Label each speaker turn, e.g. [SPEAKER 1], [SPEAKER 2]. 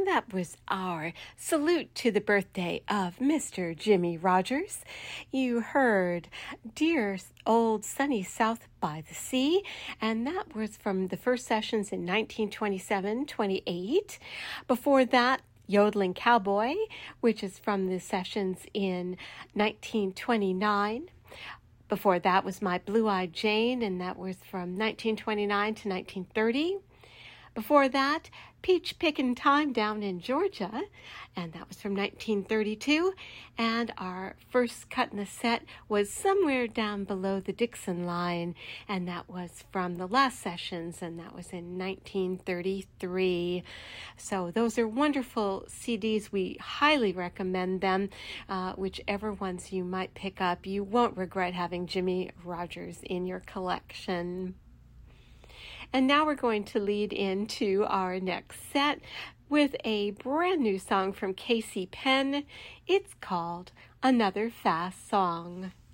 [SPEAKER 1] that was our salute to the birthday of Mr. Jimmie Rodgers. You heard Dear Old Sunny South by the Sea, and that was from the first sessions in 1927-28. Before that, Yodeling Cowboy, which is from the sessions in 1929. Before that was My Blue-Eyed Jane, and that was from 1929 to 1930. Before that, Peach Pickin' Time Down in Georgia, and that was from 1932. And our first cut in the set was Somewhere Down Below the Dixon Line, and that was from the last sessions, and that was in 1933. So those are wonderful CDs. We highly recommend them. Whichever ones you might pick up, you won't regret having Jimmie Rodgers in your collection. And now we're going to lead into our next set with a brand new song from Casey Penn. It's called Another Fast Song.